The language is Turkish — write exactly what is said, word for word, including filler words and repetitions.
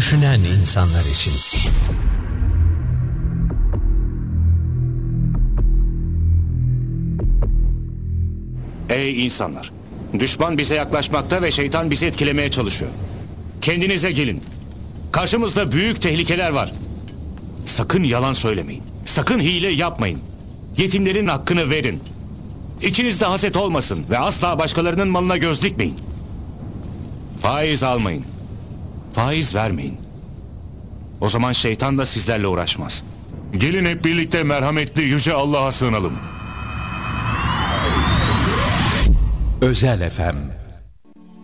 düşünen insanlar için. Ey insanlar! Düşman bize yaklaşmakta ve şeytan bizi etkilemeye çalışıyor. Kendinize gelin. Karşımızda büyük tehlikeler var. Sakın yalan söylemeyin. Sakın hile yapmayın. Yetimlerin hakkını verin. İçinizde haset olmasın ve asla başkalarının malına göz dikmeyin. Faiz almayın. Faiz vermeyin. O zaman şeytan da sizlerle uğraşmaz. Gelin hep birlikte merhametli yüce Allah'a sığınalım. Özel F M